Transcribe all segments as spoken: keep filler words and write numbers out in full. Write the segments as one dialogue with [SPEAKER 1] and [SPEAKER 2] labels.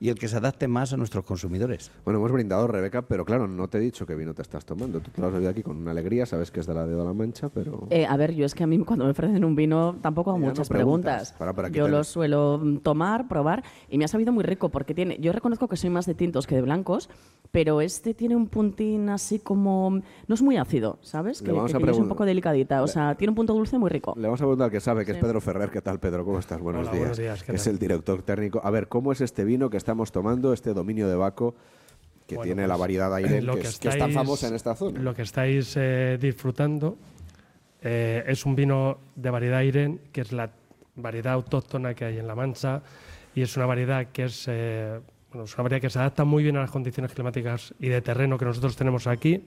[SPEAKER 1] y el que se adapte más a nuestros consumidores.
[SPEAKER 2] Bueno, hemos brindado, Rebeca, pero claro, no te he dicho qué vino te estás tomando. Tú te lo has bebido aquí con una alegría, sabes que es de la de la Mancha, pero...
[SPEAKER 3] Eh, a ver, yo es que a mí cuando me ofrecen un vino tampoco hago
[SPEAKER 2] Ya no
[SPEAKER 3] muchas
[SPEAKER 2] preguntas.
[SPEAKER 3] preguntas.
[SPEAKER 2] Para, para, aquí
[SPEAKER 3] yo
[SPEAKER 2] tenés-
[SPEAKER 3] lo suelo tomar, probar, y me ha sabido muy rico porque tiene... Yo reconozco que soy más de tintos que de blancos, pero este tiene un puntín así como... No es muy ácido, ¿sabes?
[SPEAKER 2] Le
[SPEAKER 3] Que,
[SPEAKER 2] vamos
[SPEAKER 3] que,
[SPEAKER 2] a
[SPEAKER 3] que yo soy un
[SPEAKER 2] pregun-
[SPEAKER 3] poco delicadita. O
[SPEAKER 2] Le-
[SPEAKER 3] sea, tiene un punto dulce muy rico.
[SPEAKER 2] Le vamos a preguntar al que sabe, que
[SPEAKER 3] Sí.
[SPEAKER 2] es Pedro Ferrer. ¿Qué tal, Pedro? ¿Cómo estás? Buenos
[SPEAKER 4] Hola,
[SPEAKER 2] días.
[SPEAKER 4] buenos días, ¿qué
[SPEAKER 2] Que es
[SPEAKER 4] tal?
[SPEAKER 2] el director técnico. A ver, ¿cómo es este vino que estamos tomando, este dominio de Baco, que
[SPEAKER 4] Bueno,
[SPEAKER 2] tiene
[SPEAKER 4] pues,
[SPEAKER 2] la variedad Airén,
[SPEAKER 4] lo
[SPEAKER 2] que,
[SPEAKER 4] que
[SPEAKER 2] es, que es tan
[SPEAKER 4] estáis-
[SPEAKER 2] famosa en esta zona?
[SPEAKER 4] Lo que estáis eh, disfrutando eh, es un vino de variedad Airén, que es la variedad autóctona que hay en La Mancha, y es una variedad que es, eh, bueno, es una variedad que se adapta muy bien a las condiciones climáticas y de terreno que nosotros tenemos aquí.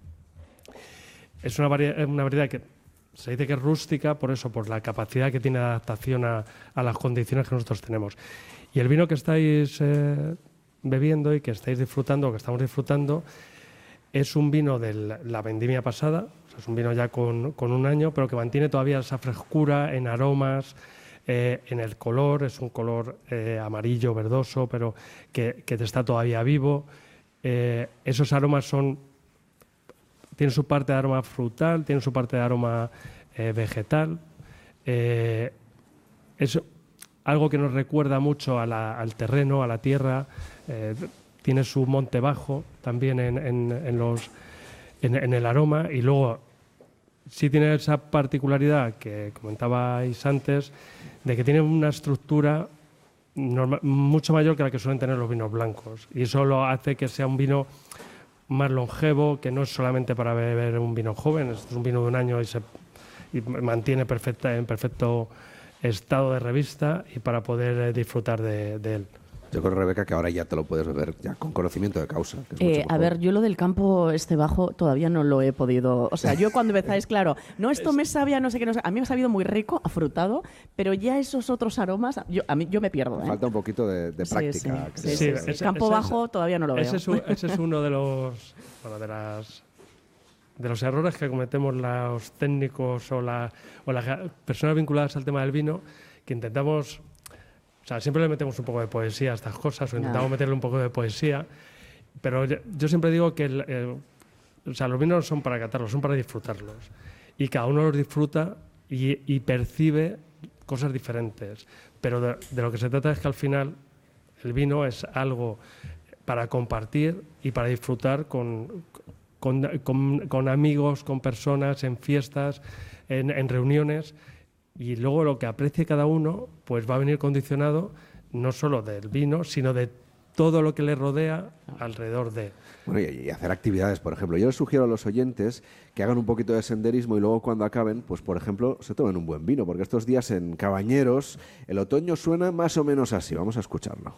[SPEAKER 4] Es una variedad, una variedad que se dice que es rústica, por eso, por la capacidad que tiene de adaptación a, a las condiciones que nosotros tenemos. Y el vino que estáis eh, bebiendo y que estáis disfrutando, o que estamos disfrutando, es un vino de la, la vendimia pasada, o sea, es un vino ya con, con un año, pero que mantiene todavía esa frescura en aromas, eh, en el color, es un color eh, amarillo, verdoso, pero que, que está todavía vivo. Eh, esos aromas son... Tiene su parte de aroma frutal, tiene su parte de aroma eh, vegetal. Eh, es algo que nos recuerda mucho a la- al terreno, a la tierra. Eh, tiene su monte bajo también en, en- en los, en, en el aroma. Y luego sí tiene esa particularidad que comentabais antes, de que tiene una estructura norma- mucho mayor que la que suelen tener los vinos blancos. Y eso lo hace que sea un vino más longevo, que no es solamente para beber un vino joven, es un vino de un año y se y mantiene perfecta, en perfecto estado de revista y para poder eh, disfrutar de, de él.
[SPEAKER 2] Yo creo, Rebeca, que ahora ya te lo puedes beber ya con conocimiento de causa. que es mucho
[SPEAKER 3] Eh, a
[SPEAKER 2] mejor.
[SPEAKER 3] ver, yo lo del campo este bajo todavía no lo he podido... O sea, yo cuando empezáis, claro, no, esto me sabía, no sé qué, no sé... A mí me ha sabido muy rico, afrutado, pero ya esos otros aromas, yo, a mí, yo me pierdo, ¿eh?
[SPEAKER 2] Falta un poquito de, de
[SPEAKER 3] Sí,
[SPEAKER 2] práctica.
[SPEAKER 3] sí,
[SPEAKER 2] creo.
[SPEAKER 3] sí, sí,
[SPEAKER 4] ese-
[SPEAKER 3] sí. Campo
[SPEAKER 4] ese es-
[SPEAKER 3] bajo todavía no lo veo.
[SPEAKER 4] Ese es, un- ese es uno de los, bueno, de las de los errores que cometemos los técnicos o, la, o las personas vinculadas al tema del vino, que intentamos, o sea, siempre le metemos un poco de poesía a estas cosas, o intentamos
[SPEAKER 3] Ya.
[SPEAKER 4] meterle un poco de poesía, pero yo, yo siempre digo que el- el- o sea, los vinos no son para catarlos, son para disfrutarlos. Y cada uno los disfruta y, y percibe cosas diferentes. Pero de, de lo que se trata es que al final el vino es algo para compartir y para disfrutar con, con, con- con amigos, con personas, en fiestas, en, en reuniones. Y luego lo que aprecie cada uno pues va a venir condicionado no solo del vino, sino de todo lo que le rodea alrededor de.
[SPEAKER 2] Bueno, y, y hacer actividades, por ejemplo. Yo les sugiero a los oyentes que hagan un poquito de senderismo y luego cuando acaben, pues por ejemplo, se tomen un buen vino, porque estos días en Cabañeros el otoño suena más o menos así. Vamos a escucharlo.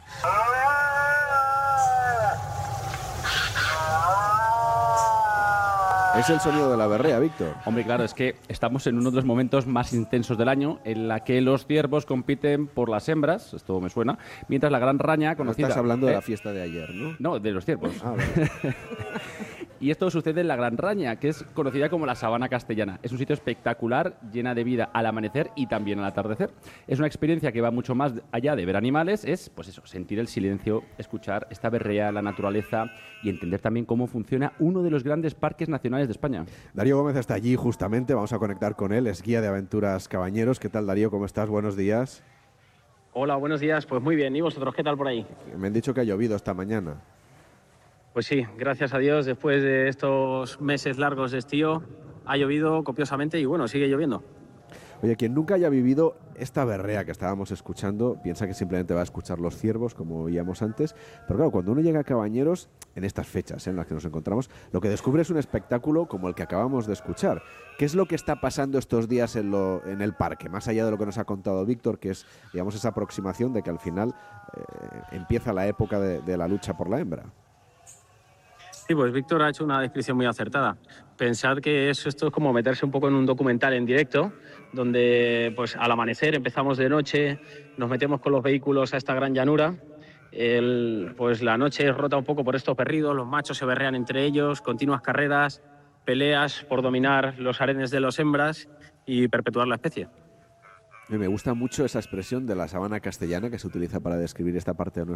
[SPEAKER 2] Es el sonido de la berrea, Víctor.
[SPEAKER 5] Hombre, claro, es que estamos en uno de los momentos más intensos del año en la que los ciervos compiten por las hembras, esto me suena, mientras la gran raña
[SPEAKER 2] No
[SPEAKER 5] conocida...
[SPEAKER 2] estás hablando de
[SPEAKER 5] ¿eh?
[SPEAKER 2] la fiesta de ayer, ¿no?
[SPEAKER 5] No, de los ciervos.
[SPEAKER 2] Ah, vale.
[SPEAKER 5] Y esto sucede en la Gran Raña, que es conocida como la Sabana Castellana. Es un sitio espectacular, llena de vida al amanecer y también al atardecer. Es una experiencia que va mucho más allá de ver animales, es, pues eso, sentir el silencio, escuchar esta berrea, la naturaleza y entender también cómo funciona uno de los grandes parques nacionales de España.
[SPEAKER 2] Darío Gómez está allí justamente, vamos a conectar con él, es guía de aventuras Cabañeros. ¿Qué tal, Darío? ¿Cómo estás? Buenos días.
[SPEAKER 6] Hola, buenos días. Pues muy bien. ¿Y vosotros qué tal por ahí?
[SPEAKER 2] Me han dicho que ha llovido esta mañana.
[SPEAKER 6] Pues sí, gracias a Dios, después de estos meses largos de estío, ha llovido copiosamente y bueno, sigue lloviendo.
[SPEAKER 2] Oye, quien nunca haya vivido esta berrea que estábamos escuchando, piensa que simplemente va a escuchar los ciervos, como oíamos antes. Pero claro, cuando uno llega a Cabañeros, en estas fechas ¿eh? en las que nos encontramos, lo que descubre es un espectáculo como el que acabamos de escuchar. ¿Qué es lo que está pasando estos días en, lo, en el parque? Más allá de lo que nos ha contado Víctor, que es, digamos, esa aproximación de que al final eh, empieza la época de, de la lucha por la hembra.
[SPEAKER 6] Sí, pues Víctor ha hecho una descripción muy acertada. Pensad que eso, esto es como meterse un poco en un documental en directo, donde pues al amanecer empezamos de noche, nos metemos con los vehículos a esta gran llanura. El, pues la noche es rota un poco por estos berridos, los machos se berrean entre ellos, continuas carreras, peleas por dominar los arenes de las hembras y perpetuar la especie.
[SPEAKER 2] Y me gusta mucho esa expresión de la sabana castellana que se utiliza para describir esta parte de nuestro